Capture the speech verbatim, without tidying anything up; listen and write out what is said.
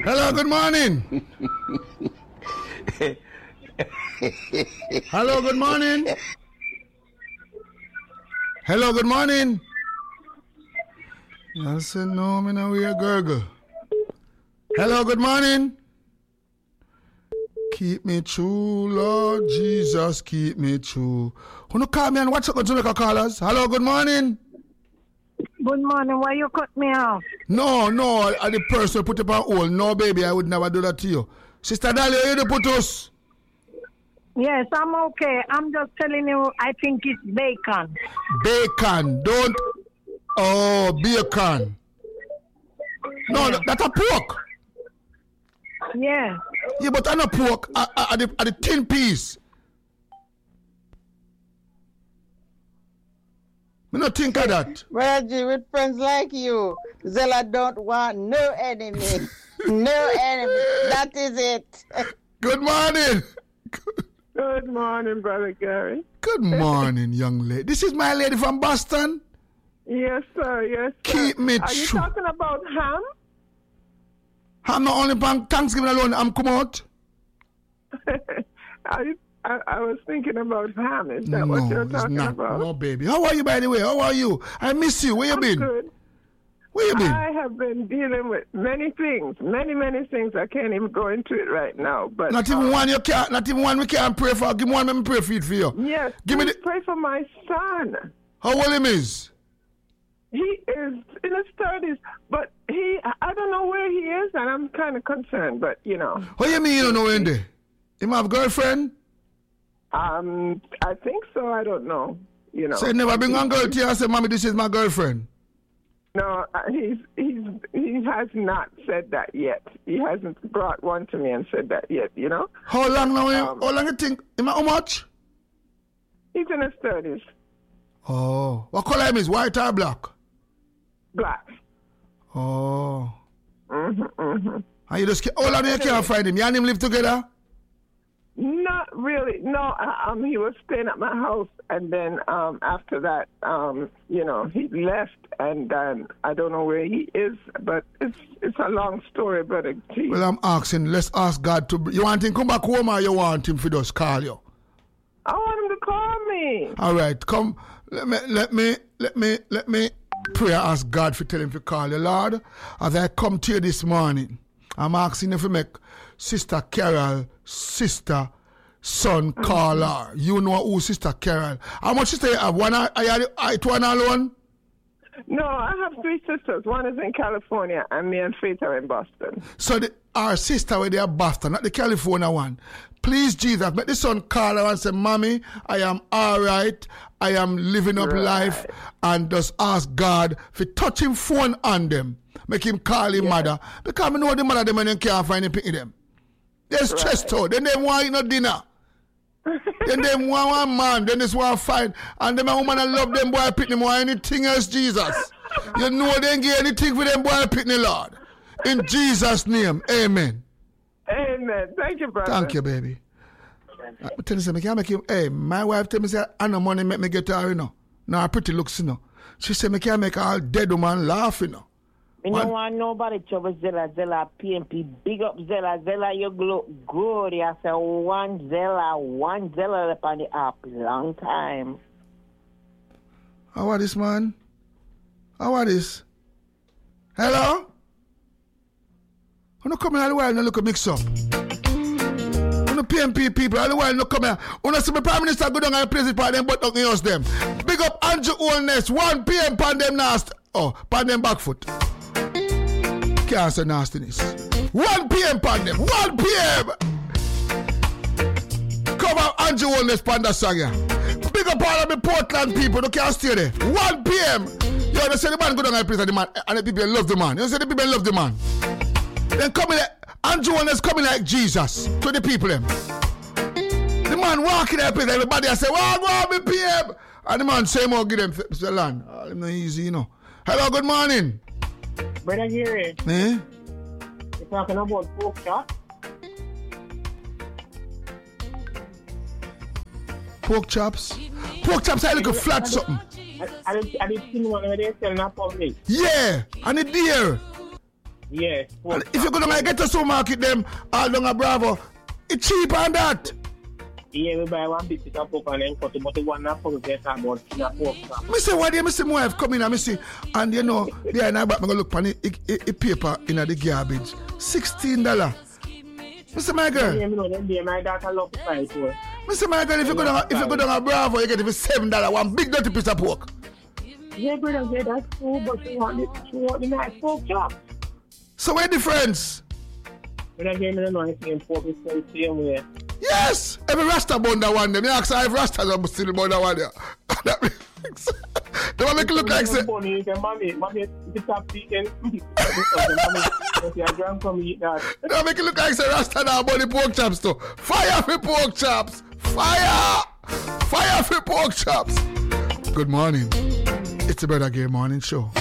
Hello, good morning. Hello, good morning. Hello, good morning. I said, no, I'm in a weird gurgle. Hello, good morning. Keep me true, Lord Jesus, keep me true. Who no call me and what's up to the callers? Hello, good morning. Good morning. Why you cut me off? No, no, I, I the person put up on hold. No, baby, I would never do that to you. Sister Dahlia, you the put us? Yes, I'm okay. I'm just telling you, I think it's bacon. Bacon, don't. Oh, bacon. No, yeah. that, that's a pork. Yeah. Yeah, but I'm not pork. I, I, I, the, I the tin piece. I don't think of that. Reggie, with friends like you, Zella don't want no enemy. No enemy. That is it. Good morning. Good morning, Brother Gary. Good morning, young lady. This is my lady from Boston. Yes, sir. Yes, sir. Keep me Are you true. talking about ham? I'm not only on Thanksgiving alone. I'm come out. I, I, I was thinking about ham. Is that no, what you're it's talking not. about? No, baby. How are you, by the way? How are you? I miss you. Where you I'm been? Good. Where you been? I have been dealing with many things, many, many things. I can't even go into it right now. But not even um, one you can't. Not even one we can't pray for. Give me one. Let me pray for it for you. Yes. Give me the. Pray for my son. How old him is? He is in his thirties, but he, I don't know where he is, and I'm kind of concerned, but, you know. What you mean you don't know when they? Him have girlfriend? Um, I think so, I don't know, you know. So he never bring one girl to you and say, Mommy, this is my girlfriend? No, uh, he's, he's, he has not said that yet. He hasn't brought one to me and said that yet, you know. How long now? Um, how long you think? Him how much? He's in his thirties. Oh. What color him is? White or black? Black. Oh. Mm-hmm, mm-hmm. And you just, how long you can't find him? You and him live together? Not really. No, um, he was staying at my house, and then um, after that, um, you know, he left, and um, I don't know where he is, but it's it's a long story, brother. Gee. Well, I'm asking, let's ask God to, you want him to come back home or you want him to just call you? I want him to call me. All right, come, let me, let me, let me, let me pray, ask God to tell him to call you, Lord. As I come to you this morning, I'm asking if you make Sister Carol, sister, son, call her. You know who Sister Carol. How much sister you have? One, are you it one alone? No, I have three sisters. One is in California, and me and Faith are in Boston. So the, our sister where they are Boston, not the California one. Please, Jesus, make the son call her and say, Mommy, I am all right. I am living up right. life. And just ask God for touch him phone on them. Make him call him yeah. mother. Because I know the mother them and they can't find him picking them. They're stressed right. out. Then they want eat no dinner. Then they want one man. Then this one fight. And them a woman that love them boy picking them want anything else, Jesus. You know they ain't get anything for them boy picking, Lord. In Jesus' name, amen. Amen. Thank you, brother. Thank you, baby. I tell you something, I make you, hey, my wife tell me, say, I no money make me get her, you know. Now, pretty looks, you know. She said, me can't make all dead woman laugh, you know. Me no want nobody trouble Zella, Zella, P M P. Big up Zella, Zella, you look good. I said, one Zella, one Zella up on the app. Long time. How are this, man? How are this? Hello? You come here all the while and look a mix up. You P M P people all the while you come here. You see the Prime Minister go down and place it for them but not use them. Big up Andrew Holness, one P M pan them nasty. Oh, pan them back foot. Can't say nastiness. one P M pan them. one P M Come on, Andrew Holness pan that song here. Big up all of the Portland people. You can't stay there. one P M You know, say the man go down and place the man and the people love the man. You know, say the people love the man. Then coming like Andrew Holness coming like Jesus to the people them. The man walking there, everybody I say, well, go on, me P M. And the man say more give them the land. Oh, it's not easy, you know. Hello, good morning. Brother Gary. Eh? You're talking about pork chops? Pork chops? Pork chops I look a flat something. I didn't see one where they sell in public. Yeah, and it dear. Yes. And if you're gonna get to supermarket them all down a Bravo, it's cheaper than that. Yeah, we buy one big piece of pork and then cut it, but the one that pork get about in a pork chop. Me say, why do you see my wife come in and me see, and you know, there and I back me go look on the paper in the garbage, sixteen dollars. Me say, my girl. Yeah, me know them day, my daughter love to buy it too. Me say, my girl, if you go down, if you go down a Bravo, you get it for seven dollars, one big dirty piece of pork. Yeah, brother, yeah, that's true, but she want it, she want the nice pork chop. So where the difference? Brother, yeah, me don't know anything pork is the same way. Yes, every Rasta bun that one them. You ask her if Rastas are still bun that one there. That makes they want make it look like say. Mommy, mommy, mommy, it's a chicken. Mommy, your grand come eat that. They want make it look like say Rasta now bun the pork chops too. Fire for pork chops. Fire, fire for pork chops. Good morning. It's the Brother Gay Morning Show.